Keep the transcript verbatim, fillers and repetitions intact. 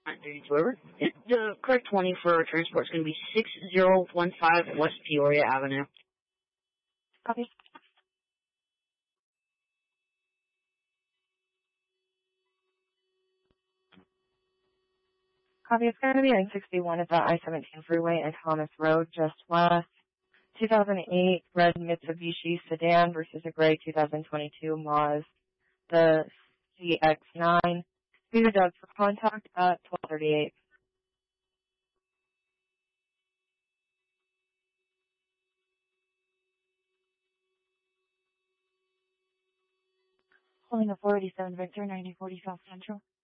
Whoever. The correct twenty for transport is going to be six zero one five West Peoria Avenue. Copy. Copy. It's going to be I sixty-one at the I seventeen freeway and Thomas Road, just west. two thousand eight red Mitsubishi sedan versus a gray two thousand twenty-two Maz, the C X nine. Be the Doug for contact at twelve thirty-eight. Holding a four eighty-seven Victor, ninety forty South Central.